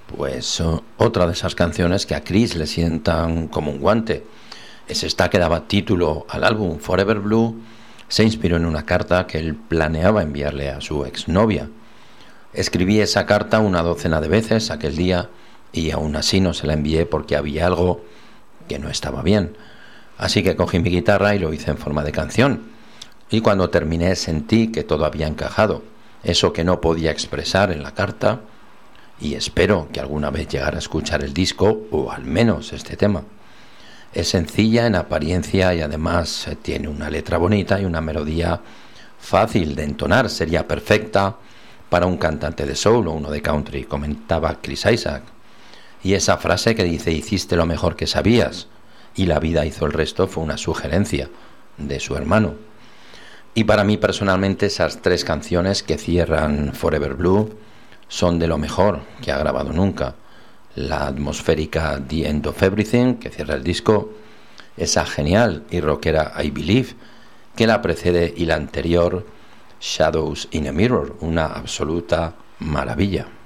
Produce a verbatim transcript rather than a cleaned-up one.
Pues uh, otra de esas canciones que a Chris le sientan como un guante. Es esta que daba título al álbum. Forever Blue se inspiró en una carta que él planeaba enviarle a su exnovia. Escribí esa carta una docena de veces aquel día y aún así no se la envié porque había algo que no estaba bien. Así que cogí mi guitarra y lo hice en forma de canción. Y cuando terminé sentí que todo había encajado. Eso que no podía expresar en la carta, y espero que alguna vez llegara a escuchar el disco o al menos este tema. Es sencilla en apariencia y además tiene una letra bonita y una melodía fácil de entonar. Sería perfecta para un cantante de soul o uno de country, comentaba Chris Isaak. Y esa frase que dice hiciste lo mejor que sabías y la vida hizo el resto fue una sugerencia de su hermano. Y para mí personalmente esas tres canciones que cierran Forever Blue son de lo mejor que ha grabado nunca. La atmosférica The End of Everything, que cierra el disco, esa genial y rockera I Believe, que la precede, y la anterior, Shadows in a Mirror, una absoluta maravilla.